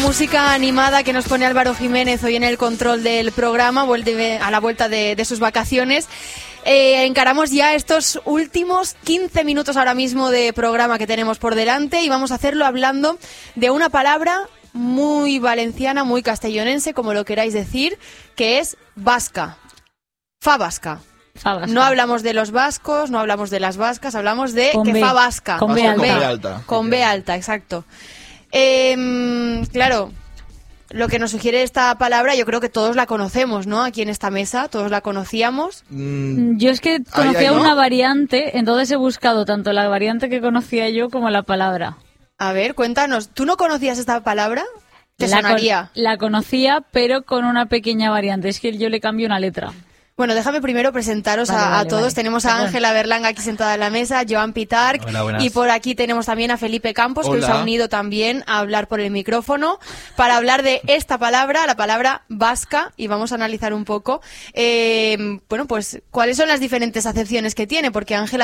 música animada que nos pone Álvaro Jiménez hoy en el control del programa, a la vuelta de sus vacaciones. Encaramos ya estos últimos 15 minutos ahora mismo de programa que tenemos por delante y vamos a hacerlo hablando de una palabra muy valenciana, muy castellonense, como lo queráis decir, que es vasca. Fa vasca. No hablamos de los vascos, no hablamos de las vascas, hablamos de con que B. fa vasca. Con B alta. Con B alta, exacto. Claro, lo que nos sugiere esta palabra, yo creo que todos la conocemos, ¿no? Aquí en esta mesa, todos la conocíamos. Yo es que conocía una variante, entonces he buscado tanto la variante que conocía yo como la palabra. A ver, cuéntanos, ¿tú no conocías esta palabra? ¿Te sonaría? La conocía, pero con una pequeña variante, es que yo le cambio una letra. Bueno, déjame primero presentaros a todos. Vale. Tenemos a Ángela Berlanga aquí sentada en la mesa, Joan Pitarch. Hola, y por aquí tenemos también a Felipe Campos, que se ha unido también a hablar por el micrófono para hablar de esta palabra, la palabra vasca, y vamos a analizar un poco, bueno, pues cuáles son las diferentes acepciones que tiene, porque Ángela